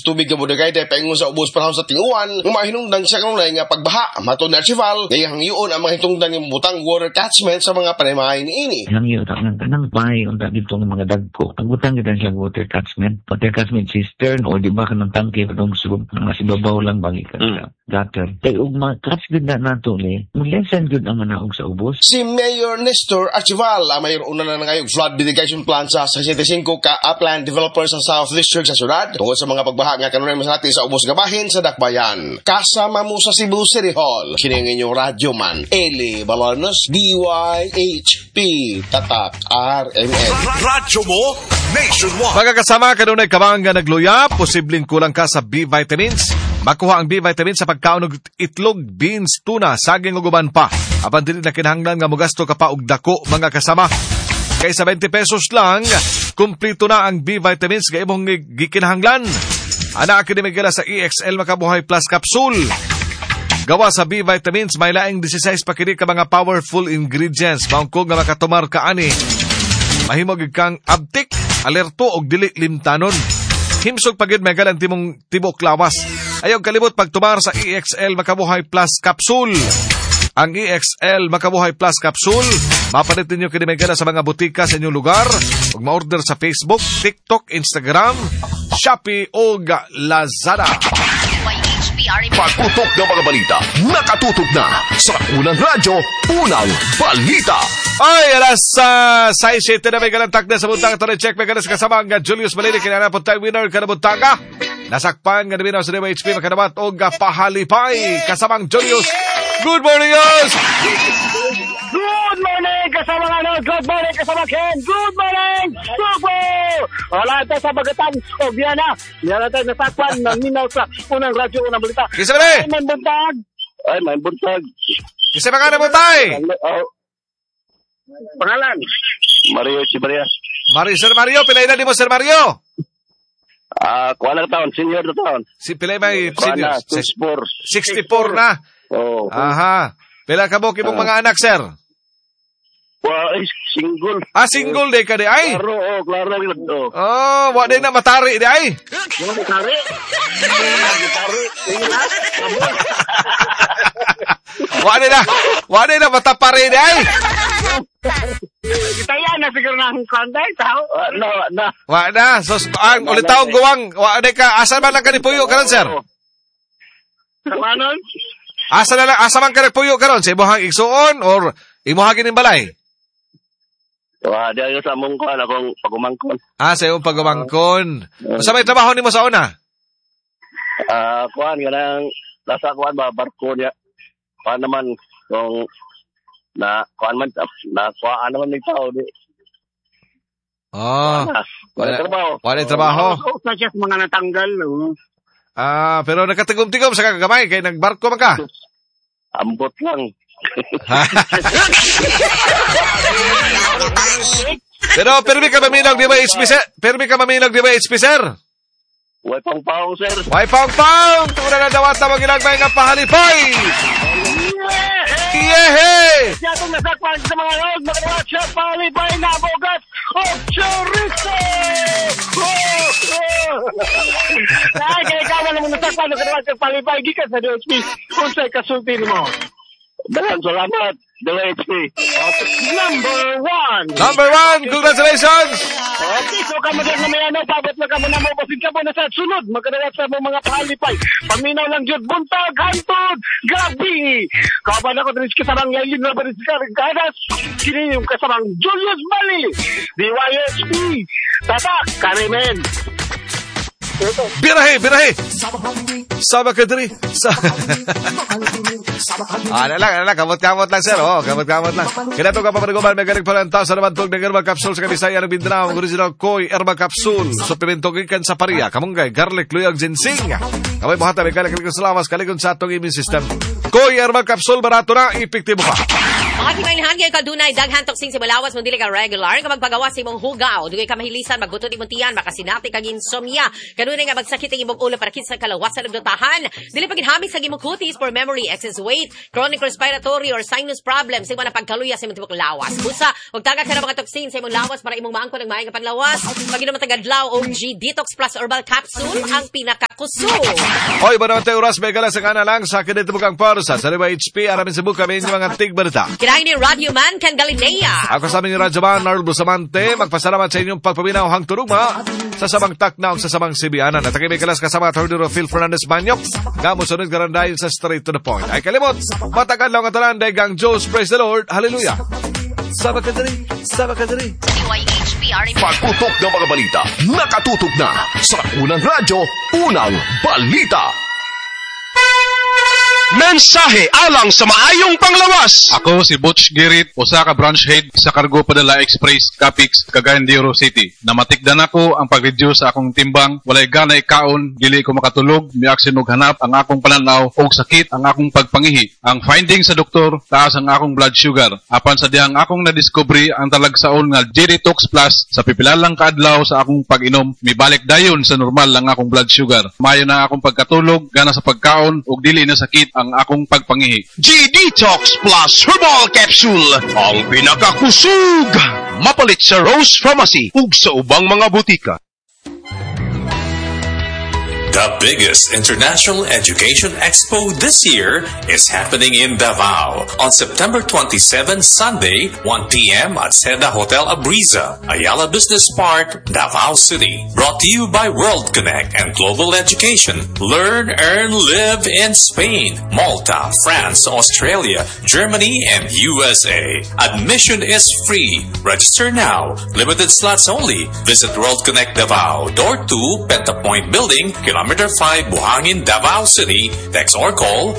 tubig nga budagay dahil paingon sa ubos panahon sa tinguan, nga mahinungdan sa kanunay nga pagbaha. Matod na archival, ngayang hangyoon ang mga hitungdan ng butang water catchment sa mga panaymahay ni ini. Hangyoon ang kanang bahay unta dito ng mga dagko. Ang butang kita siya water catchment cistern o di ba kanang tangke padong subong mga sibabaw lang bang ikan gutter. Kaya mga catch good na nato ni, mulesan good ang manaog sa ubos. Si Mayor Nestor Archival, ang mayor una na ngayong flood mitigation plan sa 65 ka upland developers sa South District sa syudad tungkol sa mga pagbaha nga kanunay masati sa ubos nga bahin sa Dakbayan. Kasama mo sa Cebu City Hall, kining inyong radyo man, Eli Balanos, DYHP, Tatak, RMN. Radyo mo, Nationwide. Mga kasama, kanunay kabang nga nagluya, posibleng kulang ka sa B vitamins. Makuha ang B vitamins sa pagkaon og itlog, beans, tuna, saging ug uban pa. Apan dili na kinahanglan nga mogasto ka pa og dako mga kasama. Kay sa 20 pesos lang, kumplito na ang B vitamins nga imong gikinahanglan. Ana akademikala sa EXL Makabuhay Plus Capsule. Gawa sa B vitamins, may laing 16 pa kini ka mga powerful ingredients. Maungkog nga makatumar ka ani. Mahimog kang abtik, alerto og dili limtanon. Himsog pagid may galanti mong tibok lawas. Ayaw kalimot pagtumar sa EXL Makabuhay Plus Capsule. Ang EXL Makabuhay Plus Capsule, mapalit ninyo kinimigana sa mga butika sa inyong lugar. Huwag ma-order sa Facebook, TikTok, Instagram, Shopee o Lazada. Pagputok ng mga balita, nakatutok na sa Unang Radyo, Unang Balita. Ay, alas 6-7 na may galantak na sa buntang. Ito check may galas kasama ang Julius Malini, kinanapot tayo winner ka na buntanga. Nasakpan nga namin sa DYHP, makanabat o pahalipay kasamang Julius. Good morning, guys! Good morning, kasama nga Good morning, kasama Ken! Good morning, Subo! Wala tayo sa Bagatang o Viana. Yan tayo nasakpan ng minaw sa Unang Radyo, Unang Balita. Kisa na Ay, may buntag! Ay, may buntag. Kisa na ka na buntay! Pangalan? Mario Chibaria. Sir Mario, pilay na di mo, Sir Mario? Kuha lang taon, senior na taon. Si pilay may senior? 64 na. Oh. Aha. Pila ka mo kimong mga anak, sir? Single. Single day ka di ay? Klaro. Wala na matari di ay? Matari? Wala na matapari di ay? Kita yan na siguro ng konday, tao? No. Wala na. So, ulit taong guwang. Wala ka. Asa man lang ka ni Puyo ka ron, sir? Ano? Asa man ka ni Puyo ka ron? Sa imuhang igsuon or imuhang inimbalay? Di ayo sa mong kuhan akong pagumangkon. Sa iyong pagumangkon. Sa may trabaho ni mo sa una? Kuhan, ganang nasa kuhan ba, barko niya. Kuhan naman, kung kuhan man, kuhaan naman ng tao. Wala trabaho. Sa siya mga natanggal. Pero nagkatigom-tigom sa kagamay, kaya nagbarko man ka? Ambot lang. Pero permi ka maminog di ba HP, sir? Permi ka maminog di ba HP, sir? Way pang-pang, sir. Way pang-pang! Tuna na dawat na mag-ilagmay nga pahalipay! Yehe! Siya itong nasakpan sa mga road, magdawat siya pahalipay na bogat o chorizo! Ay, kaya ikaw naman nasakpan, magdawat siya pahalipay, di ka sa DHP. Kung sa'y kasultin mo. Dahan, salamat. DHP. Number one! Congratulations! Okay, so kamo dyan na may pabot na kamo na mo. Basin ka po na sa sunod. Magkadawat sa mga pahalipay. Paminaw lang dyan. Buntag, hantod, gabi. Kaban ako din kasarang yayin na baris karas. Kini yung kasarang Julius Malini. DYHP. Tatak, Karimen. Birahe! Sama ka diri. Kamot-kamot lang, sir. Kamot-kamot lang. Kinato ka papaniguman, may galing palanta sa naman tog ng herbal capsule sa Kabisaya ng Mindanao. Original Koi herbal capsule. Suplemento gikan sa paria. Kamunggay, garlic, luyag, ginseng. Kamay buhata, may galing sa lawas, kalikon sa atong immune system. Koi herbal capsule, barato na, epektibo pa. Aki mainhan kayo kadunay daghan toksing si malawas mo dili ka regular ka magpagawa sa imong hugaw dugay ka mahilisan magbuto di muntian makasinati kag insomnia kanunay nga magsakit ang imong ulo para kinsa kalawasan ug dutahan dili pa ginhamig sa imong kutis for memory, excess weight, chronic respiratory or sinus problems sa imong pagkaluya sa imong tibok lawas. Busa ug taga ka na mga toksing sa imong lawas para imong maangkon ang maayong panlawas. Pag-inom matag adlaw og G Detox Plus Herbal Capsule ang pinakakusog. Hoy, banawante oras may galas sa kana lang sa kinito bukang parsa sa Riba HP aramin sa buka may mga tigbalita. Kinain ni Radio Man kan Galilea. Ako sa aming Radyo Man, Narl Bustamante, magpasalamat sa inyong pagpaminaw hang turugma sa samang taknaw sa samang sibianan. At ang kalas kasama Tordero Phil Fernandez Banyok, gamo sunod garandahin sa straight to the point. Ay kalimot, matagal lang ang tanan, dagang Diyos, praise the Lord, hallelujah. Sama ka dali. Pagputok ng mga balita, nakatutok na sa unang radyo, unang balita. Mensahe alang sa maayong panglawas. Ako si Butch Girit, usa ka branch head sa Cargo Padala Express, Capix, Cagayan de Oro City. Namatikdan ako ang pag-reduce sa akong timbang, walay ganay kaon, dili ko makatulog, miaksin og hanap ang akong pananaw og sakit ang akong pagpangihi. Ang finding sa doktor, taas ang akong blood sugar. Apan sa dihang akong nadiscovery ang talagsaon nga G-Detox Plus sa pipilalang kaadlaw sa akong pag-inom, mibalik dayon sa normal ang akong blood sugar. Mayo na akong pagkatulog, gana sa pagkaon ug dili na sakit ang akong pagpangihi. G-Detox Plus Herbal Capsule, ang pinakakusog. Mapalit sa Rose Pharmacy ug sa ubang mga butika. The biggest international education expo this year is happening in Davao on September 27, Sunday, 1 p.m. at Seda Hotel Abriza, Ayala Business Park, Davao City. Brought to you by World Connect and Global Education. Learn, earn, live in Spain, Malta, France, Australia, Germany, and USA. Admission is free. Register now. Limited slots only. Visit World Connect Davao, Door 2, Pentapoint Building, Kilometer 5, Buhangin, Davao City. Text or call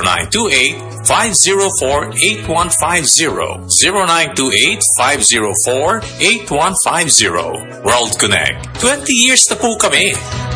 0928-504-8150. 0928-504-8150. World Connect. 20 years na po kami.